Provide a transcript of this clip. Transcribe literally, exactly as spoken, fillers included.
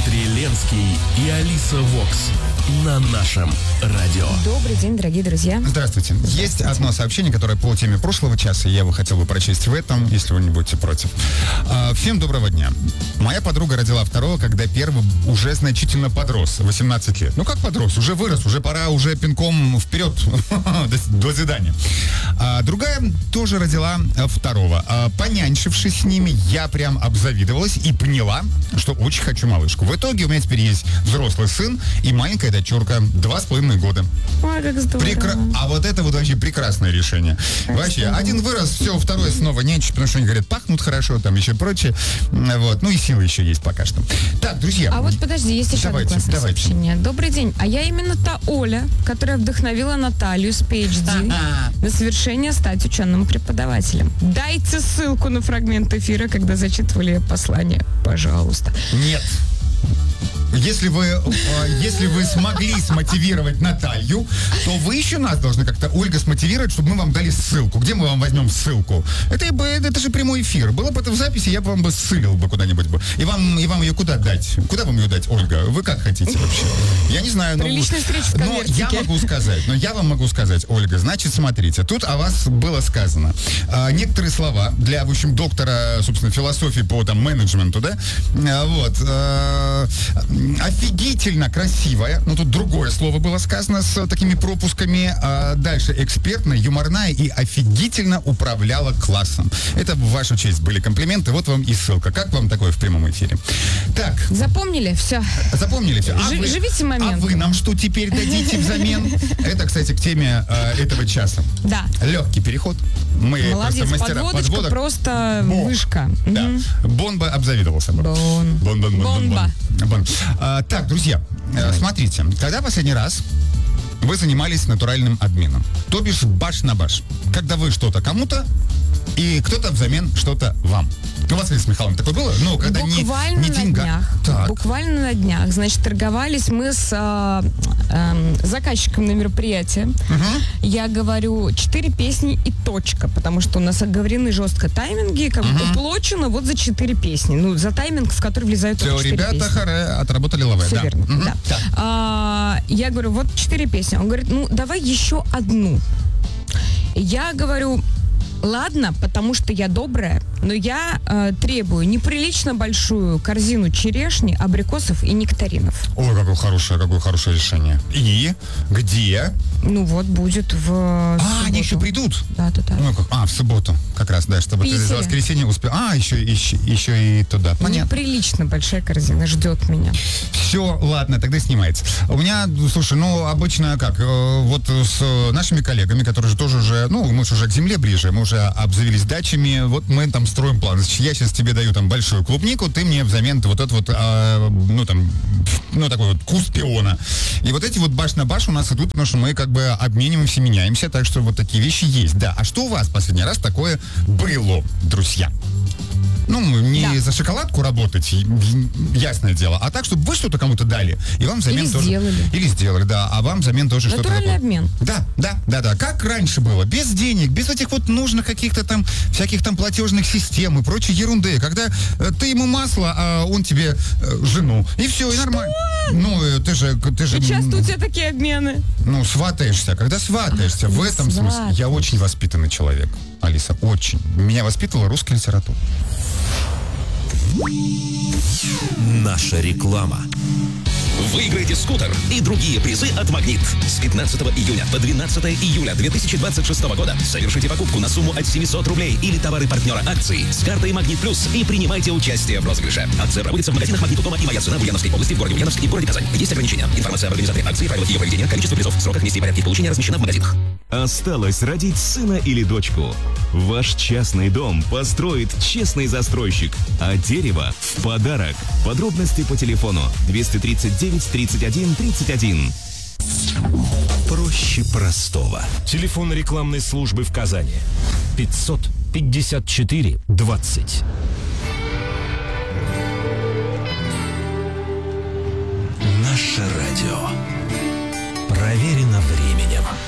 Дмитрий Ленский и Алиса Вокс на нашем радио. Добрый день, дорогие друзья. Здравствуйте. Здравствуйте. Есть одно сообщение, которое по теме прошлого часа, я бы хотел бы прочесть в этом, если вы не будете против. А, всем доброго дня. Моя подруга родила второго, когда первый уже значительно подрос, восемнадцать лет. Ну как подрос? Уже вырос, уже пора уже пинком вперед до свидания. А, другая тоже родила второго. А, понянчившись с ними, я прям обзавидовалась и поняла, что очень хочу малышку. В итоге у меня теперь есть взрослый сын и маленькая дочурка, два с половиной года. Ой, как здорово. Прекра... А вот это вот вообще прекрасное решение. Как вообще, здорово. Один вырос, все, второй снова нянчит, потому что они говорят, пахнут хорошо, там еще прочее. Вот. Ну и силы еще есть пока что. Так, друзья. А вот подожди, есть еще давайте, одно классное давайте. сообщение. Добрый день. А я именно та Оля, которая вдохновила Наталью с пи эйч ди на совершение стать ученым преподавателем. Дайте ссылку на фрагмент эфира, когда зачитывали ее послание, пожалуйста. Нет. Если вы, э, если вы смогли смотивировать Наталью, то вы еще нас должны как-то, Ольга, смотивировать, чтобы мы вам дали ссылку. Где мы вам возьмем ссылку? Это, это же прямой эфир. Было бы это в записи, я бы вам бы ссылил бы куда-нибудь бы. И вам, и вам ее куда дать? Куда вам ее дать, Ольга? Вы как хотите вообще? Я не знаю. Приличная встреча в конвертике. Но я могу сказать, но я вам могу сказать, Ольга, значит, смотрите, тут о вас было сказано. А, некоторые слова для, в общем, доктора, собственно, философии по там менеджменту, да? А, вот. А, офигительно красивая, ну тут другое слово было сказано с такими пропусками, а дальше экспертная, юморная и офигительно управляла классом. Это в вашу честь были комплименты, вот вам и ссылка. Как вам такое в прямом эфире? Так. Запомнили? Все. Запомнили все? А Ж- вы, живите момент. А вы нам что теперь дадите взамен? Это, кстати, к теме э, этого часа. Да. Легкий переход. Мы Молодец, просто мастера подводочка, подводок. просто Бо. вышка. Да. Угу. Бонба обзавидовался бы. Бон. Бон, бон, бон, Бомба. бон, бон. А, так, друзья, э, смотрите, когда последний раз вы занимались натуральным обменом, то бишь баш на баш, когда вы что-то кому-то и кто-то взамен что-то вам. У вас, Алиса Михайловна, такое было? Ну, когда буквально не, не на деньга. днях. Так. Буквально на днях. Значит, торговались мы с э, э, заказчиком на мероприятии. Угу. Я говорю, четыре песни и точка, потому что у нас оговорены жестко тайминги, как бы Угу. уплочено вот за четыре песни. Ну, за тайминг, в который влезают только Все, четыре ребята, песни. харе, отработали лавэ. Все да. верно, Угу. да. Да. А, я говорю, вот четыре песни. Он говорит, ну, давай еще одну. Я говорю, ладно, потому что я добрая, но я э, требую неприлично большую корзину черешни, абрикосов и нектаринов. Ой, какое хорошее, какое хорошее решение. И где? Ну вот, будет в А, субботу. они еще придут? Да, да, да. Ну, как? А, в субботу, как раз, да, чтобы ты за воскресенье успел. А, еще, еще, еще и туда. Понятно. Неприлично большая корзина ждет меня. Все, ладно, тогда снимается. У меня, слушай, ну, обычно как, э, вот с нашими коллегами, которые же тоже уже, ну, мы же уже к земле ближе, мы уже обзавелись дачами, вот мы там строим план. Значит, я сейчас тебе даю там большую клубнику, ты мне взамен вот это вот, э, ну, там, ну, такой вот куст пиона. И вот эти вот баш на баш у нас идут, потому что мы как бы обмениваемся, меняемся, так что вот такие вещи есть, да. А что у вас последний раз такое было, друзья? Ну, не да. за шоколадку работать, ясное дело, а так, чтобы вы что-то кому-то дали, и вам взамен Или тоже... сделали. Или сделали, да, а вам взамен тоже что-то... Натуральный такое. обмен. Да, да, да, да. Как раньше было, без денег, без этих вот нужных каких-то там, всяких там платежных систем и прочей ерунды, когда э, ты ему масло, а он тебе э, жену, и все, и нормально. Ну, э, ты же... Ты же И часто у тебя такие обмены. Ну, сватаешься, когда сватаешься, Ах, в этом сват. смысле. Я очень воспитанный человек, Алиса, очень. Меня воспитывала русская литература. Наша реклама. Выиграйте скутер и другие призы от «Магнит». С пятнадцатого июня по двенадцатое июля две тысячи двадцать шестого года совершите покупку на сумму от семьсот рублей или товары партнера акции с картой «Магнит Плюс» и принимайте участие в розыгрыше. Акция проводится в магазинах «Магнит» у дома и «Моя цена» в Ульяновской области, в городе Ульяновск и в городе Казань. Есть ограничения. Информация об организаторе акции, правилах ее проведения, количество призов, сроках, месте и порядке получения размещена в магазинах. Осталось родить сына или дочку. Ваш частный дом построит честный застройщик, а дерево в подарок. Подробности по телефону двести тридцать девять тридцать один тридцать один. Проще простого. Телефон рекламной службы в Казани. пятьсот пятьдесят четыре двадцать. Наше радио. Проверено временем.